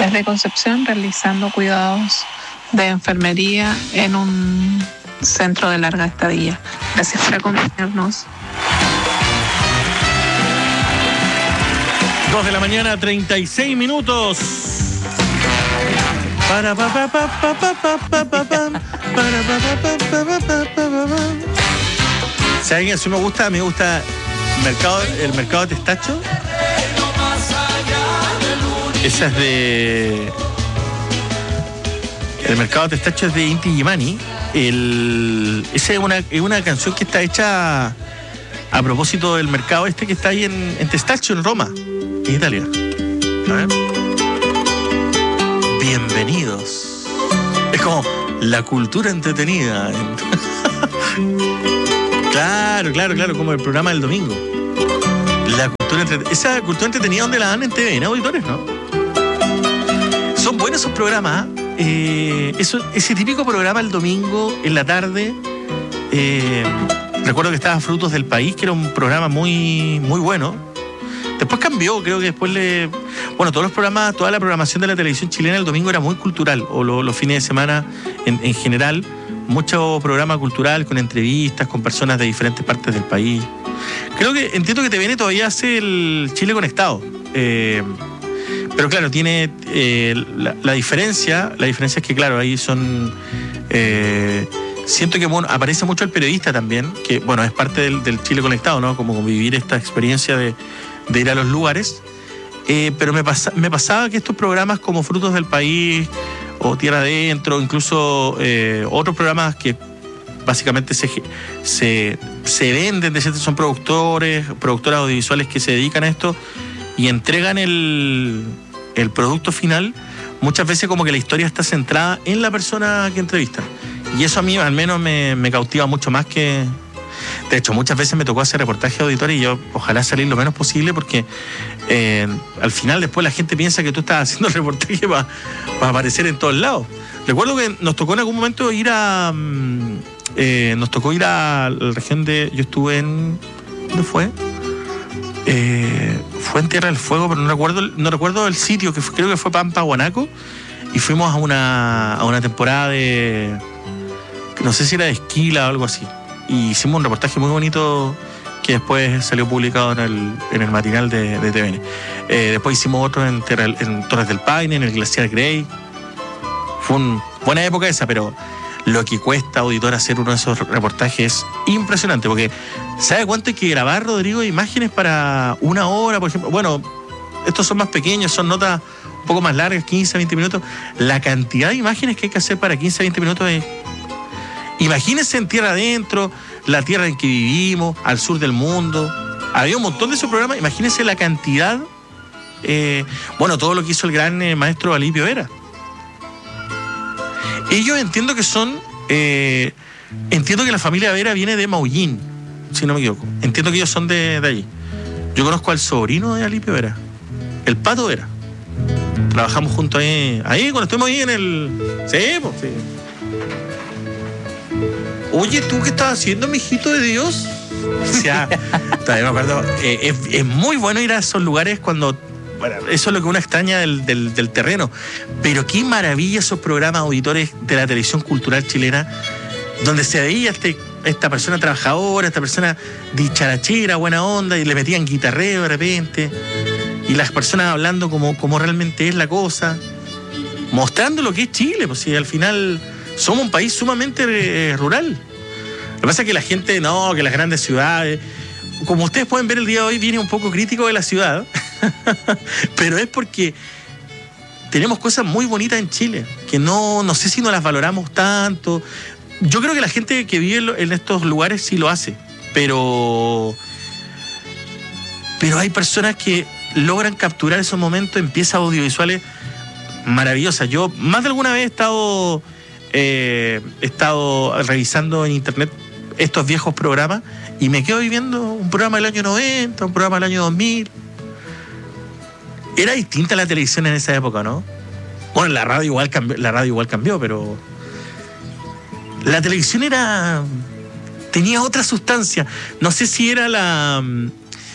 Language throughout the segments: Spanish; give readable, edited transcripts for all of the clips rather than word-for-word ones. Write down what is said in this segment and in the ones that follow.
desde Concepción realizando cuidados de enfermería en un centro de larga estadía. Gracias por acompañarnos. 2:36 a.m. ¿Saben? Eso me gusta el mercado de Testacho. Esa es de... El mercado de Testacho es de Inti Illimani. Esa es una canción que está hecha a propósito del mercado que está ahí en Testacho, en Roma, en Italia. A ver. Bienvenidos. Es como la cultura entretenida. Claro, como el programa del domingo. Esa cultura entretenida donde la dan en TV, en auditores, ¿no? Son buenos esos programas. Ese típico programa el domingo en la tarde. Recuerdo que estaba Frutos del País, que era un programa muy, muy bueno. Después cambió, creo que después todos los programas, toda la programación de la televisión chilena el domingo era muy cultural, o los fines de semana en general, mucho programa cultural con entrevistas, con personas de diferentes partes del país. Entiendo que TVN todavía hace el Chile Conectado. Pero claro, tiene la diferencia es que claro, ahí son... siento que aparece mucho el periodista también, que es parte del Chile Conectado, ¿no? Como vivir esta experiencia de ir a los lugares. Pero me pasaba que estos programas como Frutos del País o Tierra Adentro, incluso otros programas que básicamente se venden, son productoras audiovisuales que se dedican a esto y entregan el producto final, muchas veces como que la historia está centrada en la persona que entrevistan. Y eso a mí al menos me cautiva mucho más que... De hecho, muchas veces me tocó hacer reportajes de auditores y yo ojalá salir lo menos posible porque al final después la gente piensa que tú estás haciendo el reportaje para aparecer en todos lados. Recuerdo que nos tocó en algún momento ir a la región de... Yo estuve en... ¿Dónde fue? Fue en Tierra del Fuego, pero no recuerdo el sitio, creo que fue Pampa, Guanaco, y fuimos a una temporada de... No sé si era de esquila o algo así. Y hicimos un reportaje muy bonito que después salió publicado en el matinal de TVN. Después hicimos otro en Torres del Paine, en el Glaciar Grey. Fue una buena época esa, pero lo que cuesta, auditor, hacer uno de esos reportajes es impresionante, porque ¿sabe cuánto hay que grabar, Rodrigo, imágenes para una hora, por ejemplo? Bueno, estos son más pequeños, son notas un poco más largas, 15, 20 minutos. La cantidad de imágenes que hay que hacer para 15, 20 minutos es... Imagínense en Tierra Adentro, la tierra en que vivimos, al sur del mundo. Había un montón de esos programas. Imagínense la cantidad, todo lo que hizo el gran maestro Alipio Vera. Ellos entiendo que la familia Vera viene de Maullín, si no me equivoco. Entiendo que ellos son de allí. Yo conozco al sobrino de Alipio Vera, el Pato Vera. Trabajamos juntos ahí cuando estuvimos ahí en el... Sí, pues sí. Oye, ¿tú qué estás haciendo, mijito de Dios? O sea, todavía me acuerdo. Es muy bueno ir a esos lugares cuando... Bueno, eso es lo que uno extraña del terreno. Pero qué maravilla esos programas auditores de la televisión cultural chilena, donde se veía esta persona trabajadora, esta persona dicharachera, buena onda, y le metían guitarreo de repente. Y las personas hablando como realmente es la cosa. Mostrando lo que es Chile, pues si al final... Somos un país sumamente rural. Lo que pasa es que la gente, que las grandes ciudades... Como ustedes pueden ver el día de hoy, viene un poco crítico de la ciudad. Pero es porque tenemos cosas muy bonitas en Chile, que no sé si no las valoramos tanto. Yo creo que la gente que vive en estos lugares sí lo hace. Pero hay personas que logran capturar esos momentos en piezas audiovisuales maravillosas. Yo más de alguna vez he estado revisando en internet estos viejos programas y me quedo viviendo un programa del año 90, un programa del año 2000. Era distinta la televisión en esa época, ¿no? Bueno, la radio igual cambió, pero la televisión tenía otra sustancia. No sé si era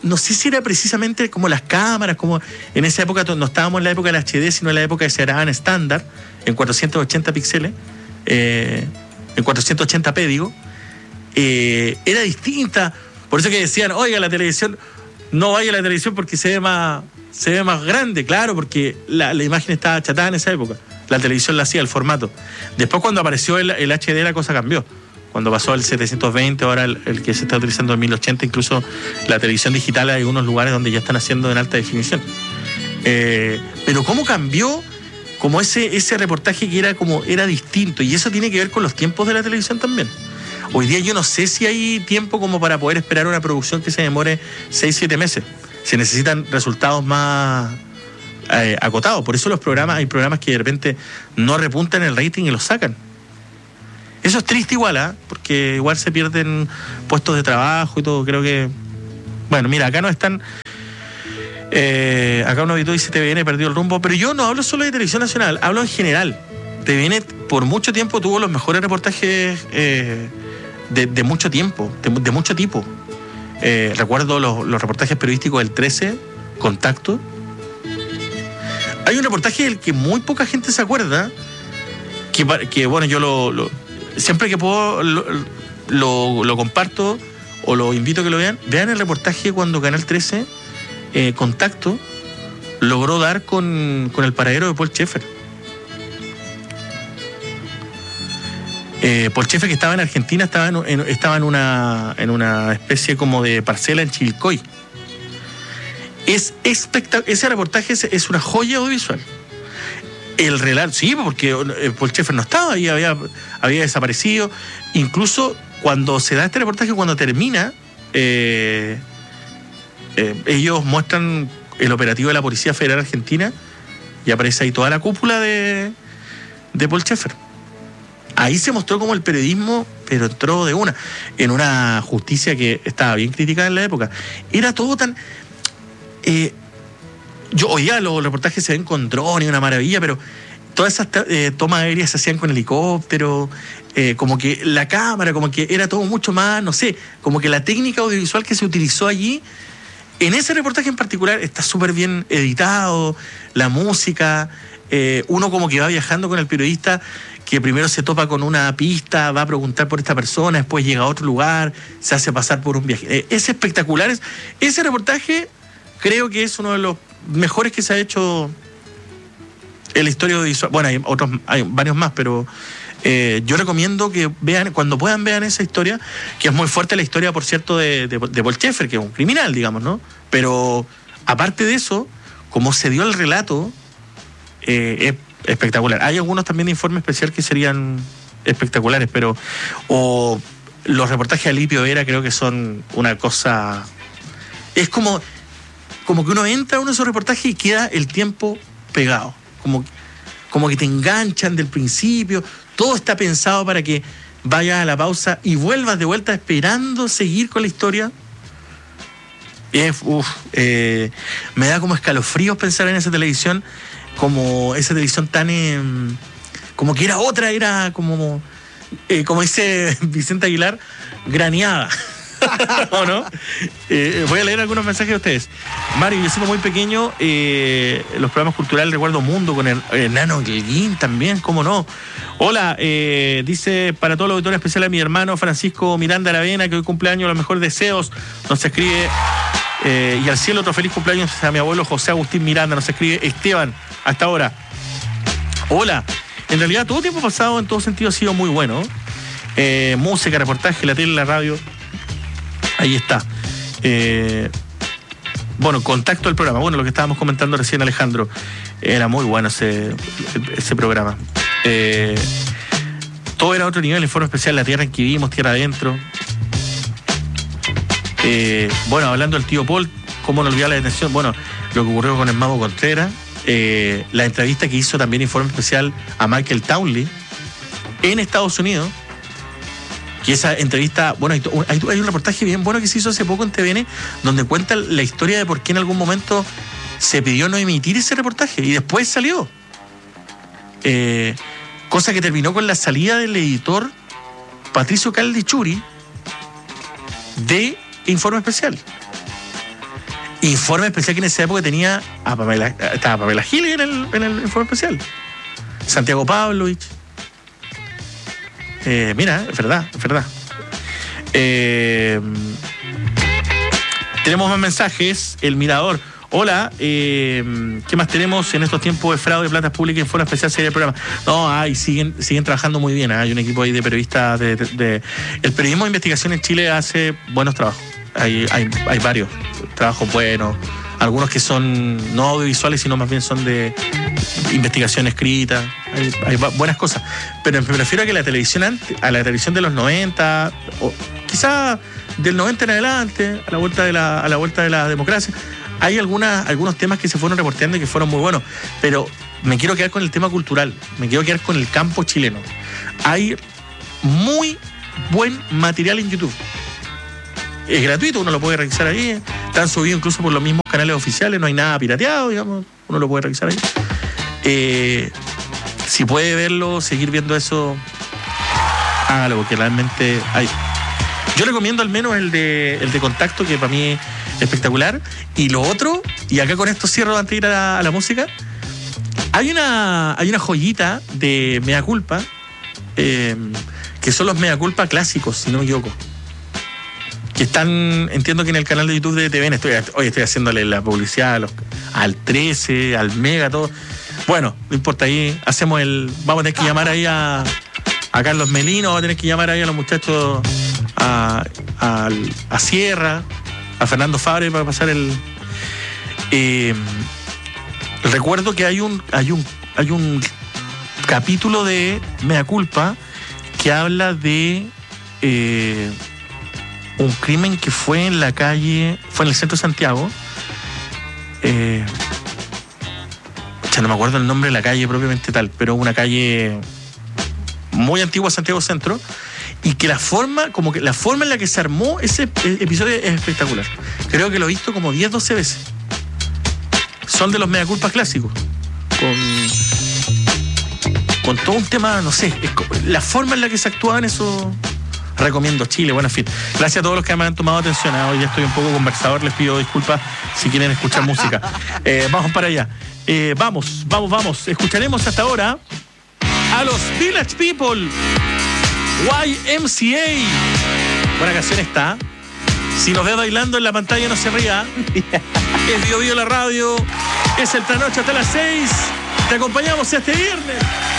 no sé si era precisamente como las cámaras, como en esa época no estábamos en la época del HD, sino en la época que se grababan estándar, en 480 píxeles, en 480p digo, era distinta. Por eso que decían, oiga, la televisión, no vaya a la televisión porque se ve más grande, claro, porque la imagen estaba achatada en esa época. La televisión la hacía, el formato. Después cuando apareció el HD la cosa cambió. Cuando pasó el 720, ahora el que se está utilizando en 1080, incluso la televisión digital hay algunos lugares donde ya están haciendo en alta definición. Pero cómo cambió como ese reportaje que era distinto, y eso tiene que ver con los tiempos de la televisión también. Hoy día yo no sé si hay tiempo como para poder esperar una producción que se demore 6-7 meses. Se necesitan resultados más acotados. Por eso hay programas que de repente no repuntan el rating y los sacan. Eso es triste igual, porque igual se pierden puestos de trabajo y todo. Creo que... Bueno, mira, acá no están... acá un auditor dice TVN perdió el rumbo, pero yo no hablo solo de Televisión Nacional, hablo en general. TVN por mucho tiempo tuvo los mejores reportajes de mucho tiempo, de mucho tipo. Recuerdo los reportajes periodísticos del 13, Contacto. Hay un reportaje del que muy poca gente se acuerda, que bueno, yo siempre que puedo lo comparto o lo invito a que lo vean. Vean el reportaje cuando Canal 13, Contacto, logró dar con el paradero de Paul Schaeffer. Paul Schaeffer, que estaba en Argentina, estaba en una especie como de parcela en Chivilcoy. Ese reportaje es una joya audiovisual. El relato, sí, porque Paul Schaeffer no estaba ahí, había desaparecido. Incluso cuando se da este reportaje, cuando termina, ellos muestran el operativo de la Policía Federal Argentina y aparece ahí toda la cúpula de Paul Schaeffer. Ahí se mostró como el periodismo, pero entró de una, en una justicia que estaba bien criticada en la época. Era todo tan... hoy ya los reportajes se ven con drones, una maravilla, pero todas esas tomas aéreas se hacían con helicóptero, como que la cámara, como que era todo mucho más, no sé, como que la técnica audiovisual que se utilizó allí, en ese reportaje en particular, está súper bien editado, la música, uno como que va viajando con el periodista, que primero se topa con una pista, va a preguntar por esta persona, después llega a otro lugar, se hace pasar por un viaje. Es espectacular. Ese reportaje creo que es uno de los mejores que se ha hecho en la historia audiovisual. Bueno, hay varios más, pero yo recomiendo que vean, cuando puedan, vean esa historia, que es muy fuerte la historia, por cierto, de Paul Schaeffer, que es un criminal, digamos, ¿no? Pero aparte de eso, como se dio el relato, es espectacular. Hay algunos también de Informe Especial que serían espectaculares, pero los reportajes de Alipio Vera creo que son una cosa... Es como que uno entra a uno de esos reportajes y queda el tiempo pegado, como que te enganchan del principio, todo está pensado para que vayas a la pausa y vuelvas de vuelta esperando seguir con la historia. Me da como escalofríos pensar en esa televisión, como esa televisión tan... como que era como dice Vicente Aguilar, graneada. ¿O no? Voy a leer algunos mensajes de ustedes. Mario, yo siendo muy pequeño, los programas culturales, recuerdo Mundo con el Nano Guilguín también, ¿cómo no? Hola, dice, para todos los auditores especiales a mi hermano Francisco Miranda Aravena, que hoy cumpleaños, los mejores deseos, nos escribe, y al cielo otro feliz cumpleaños a mi abuelo José Agustín Miranda, nos escribe Esteban, hasta ahora. Hola, en realidad todo tiempo pasado en todo sentido ha sido muy bueno. Música, reportaje, la tele, la radio. Ahí está. Bueno, Contacto del programa. Bueno, lo que estábamos comentando recién, Alejandro. Era muy bueno ese programa. Todo era otro nivel. Informe Especial, la tierra en que vivimos, tierra adentro. Bueno, hablando del tío Paul, cómo no olvidar la detención. Bueno, lo que ocurrió con el Mago Contreras. La entrevista que hizo también Informe Especial a Michael Townley en Estados Unidos. Que esa entrevista, bueno, hay un reportaje bien bueno que se hizo hace poco en TVN, donde cuenta la historia de por qué en algún momento se pidió no emitir ese reportaje y después salió. Cosa que terminó con la salida del editor Patricio Caldichuri de Informe Especial. Informe especial que en esa época tenía estaba Pamela Giles en el informe especial. Santiago Pavlovich. Mira, es verdad. Tenemos más mensajes. El Mirador. Hola, ¿qué más tenemos en estos tiempos de fraude de platas públicas? Informe especial serie del programa. No, siguen trabajando muy bien. Hay un equipo ahí de periodistas. El periodismo de investigación en Chile hace buenos trabajos. Hay varios trabajos buenos. Algunos que son no audiovisuales, sino más bien son de investigación escrita. Hay buenas cosas. Pero me refiero a que la televisión de los 90, o quizá del 90 en adelante, a la vuelta de la democracia, hay algunos temas que se fueron reporteando y que fueron muy buenos. Pero me quiero quedar con el tema cultural. Me quiero quedar con el campo chileno. Hay muy buen material en YouTube. Es gratuito, uno lo puede revisar ahí. Están subidos incluso por los mismos canales oficiales, no hay nada pirateado, digamos. Uno lo puede revisar ahí. Si puede verlo, seguir viendo eso, hágalo, porque realmente hay. Yo recomiendo al menos el de Contacto, que para mí es espectacular. Y lo otro, y acá con esto cierro antes de ir a la música, hay una joyita de Mea Culpa, que son los Mea Culpa clásicos, si no me equivoco. Que están, entiendo que en el canal de YouTube de TVN, estoy haciéndole la publicidad al 13, al Mega, todo. Bueno, no importa, ahí hacemos vamos a tener que llamar ahí a Carlos Melino, vamos a tener que llamar ahí a los muchachos, a Sierra, a Fernando Fabre para pasar recuerdo que hay un capítulo de Mea Culpa que habla de un crimen que fue en la calle, fue en el centro de Santiago. No me acuerdo el nombre de la calle propiamente tal, pero una calle muy antigua, Santiago Centro, y que la forma en la que se armó ese episodio es espectacular. Creo que lo he visto como 10, 12 veces. Son de los Mea Culpas clásicos. Con todo un tema, no sé, la forma en la que se actuaba en eso. Recomiendo Chile, bueno, en fin. Gracias a todos los que me han tomado atención. Hoy ya estoy un poco conversador, les pido disculpas si quieren escuchar música. Vamos para allá. Vamos. Escucharemos hasta ahora a los Village People, YMCA. Buena canción está. Si nos ve bailando en la pantalla, no se ría. Es Bio Bio la radio. Es el Trasnoche hasta las 6. Te acompañamos este viernes.